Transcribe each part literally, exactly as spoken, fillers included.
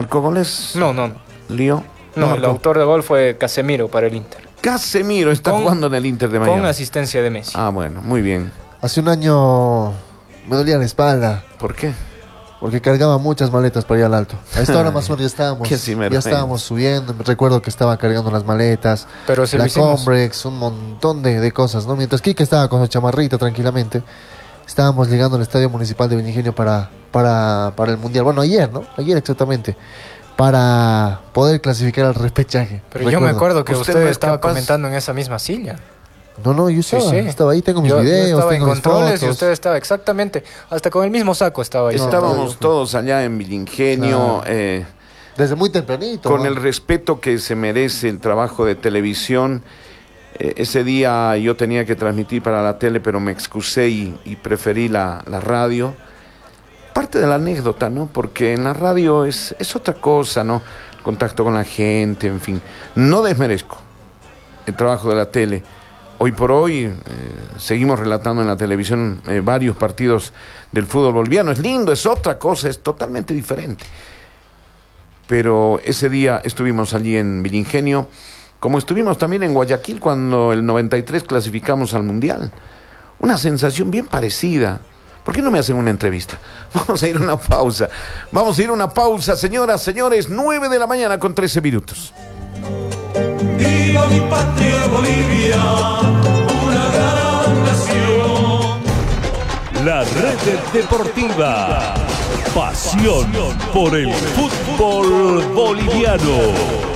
marcó goles? No, no. ¿Lío? No, No el marcó. autor de gol fue Casemiro para el Inter. Casemiro está Con- jugando en el Inter de Miami. Con asistencia de Messi. Ah, bueno, muy bien. Hace un año me dolía la espalda ¿Por qué? porque cargaba muchas maletas para ir al alto. A esta hora más o menos ya estábamos, Qué ya sinvergüenza. estábamos subiendo. Me recuerdo que estaba cargando las maletas, Pero se lo la hicimos. Combrex, un montón de, de cosas, ¿no? Mientras Kike estaba con su chamarrita tranquilamente, estábamos llegando al Estadio Municipal de Benigenio para, para, para el Mundial. Bueno, ayer, ¿no? Ayer exactamente. Para poder clasificar al repechaje. Pero yo me acuerdo que ¿Usted usted, no es estaba capaz? comentando en esa misma silla. No, no, yo estaba, sí. estaba ahí, tengo mis Yo, yo videos, estaba en tengo mis controles y fotos. usted estaba exactamente, hasta con el mismo saco estaba ahí. No, Estábamos no, todos allá en Villingenio, Claro. eh, Desde muy tempranito. con ¿no? el respeto que se merece el trabajo de televisión. Eh, ese día yo tenía que transmitir para la tele, pero me excusé y, y preferí la, la radio. Parte de la anécdota, ¿no? Porque en la radio es, es otra cosa, ¿no? Contacto con la gente, en fin. No desmerezco el trabajo de la tele. Hoy por hoy eh, seguimos relatando en la televisión eh, varios partidos del fútbol boliviano. Es lindo, es otra cosa, es totalmente diferente. Pero ese día estuvimos allí en Villingenio, como estuvimos también en Guayaquil cuando el noventa y tres clasificamos al Mundial. Una sensación bien parecida. ¿Por qué no me hacen una entrevista? Vamos a ir a una pausa. Vamos a ir a una pausa, señoras, señores. nueve de la mañana con trece minutos. Viva mi patria Bolivia, una gran nación. La Red Deportiva. Pasión por el fútbol boliviano.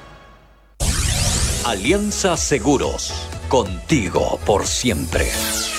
Alianza Seguros, contigo por siempre.